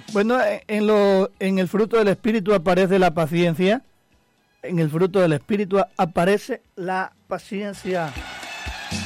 Bueno, en el fruto del Espíritu aparece la paciencia. En el fruto del Espíritu aparece la paciencia.